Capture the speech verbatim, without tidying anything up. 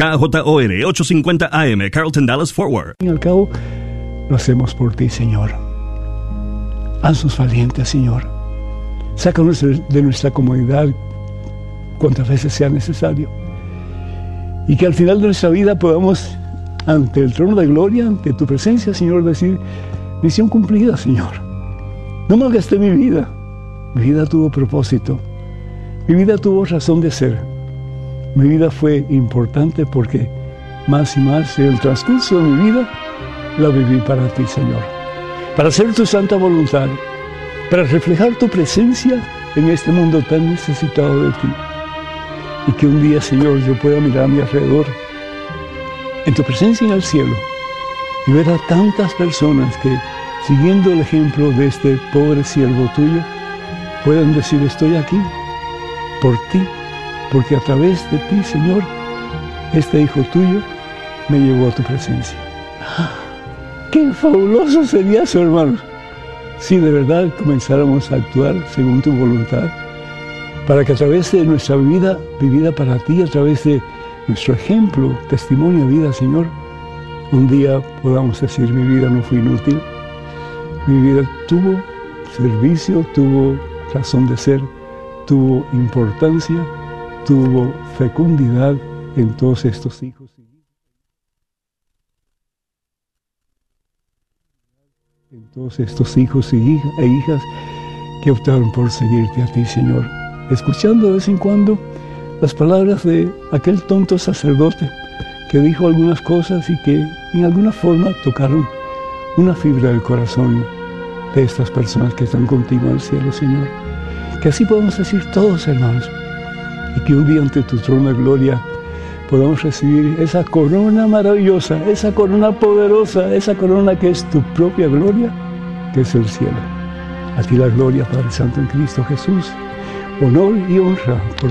K J O R ochocientos cincuenta A M, Carlton, Dallas, Fort Worth. Al fin y al cabo, lo hacemos por ti, Señor. Haznos valientes, Señor. Sácanos de nuestra comodidad cuantas veces sea necesario. Y que al final de nuestra vida podamos, ante el trono de gloria, ante tu presencia, Señor, decir: misión cumplida, Señor. No malgasté mi vida. Mi vida tuvo propósito. Mi vida tuvo razón de ser. Mi vida fue importante porque más y más en el transcurso de mi vida la viví para ti, Señor. Para hacer tu santa voluntad, para reflejar tu presencia en este mundo tan necesitado de ti. Y que un día, Señor, yo pueda mirar a mi alrededor, en tu presencia en el cielo, y ver a tantas personas que, siguiendo el ejemplo de este pobre siervo tuyo, puedan decir: estoy aquí por ti, porque a través de ti, Señor, este hijo tuyo me llevó a tu presencia. ¡Qué fabuloso sería eso, hermanos! Si de verdad comenzáramos a actuar según tu voluntad, para que a través de nuestra vida vivida para ti, a través de nuestro ejemplo, testimonio de vida, Señor, un día podamos decir: mi vida no fue inútil, mi vida tuvo servicio, tuvo razón de ser, tuvo importancia, tuvo fecundidad en todos estos hijos. En todos estos hijos y hija, e hijas que optaron por seguirte a ti, Señor. Escuchando de vez en cuando las palabras de aquel tonto sacerdote que dijo algunas cosas y que en alguna forma tocaron una fibra del corazón de estas personas que están contigo al cielo, Señor. Que así podamos decir todos, hermanos, y que un día ante tu trono de gloria podamos recibir esa corona maravillosa, esa corona poderosa, esa corona que es tu propia gloria, que es el cielo. A ti la gloria, Padre Santo, en Cristo Jesús. Honor y honra por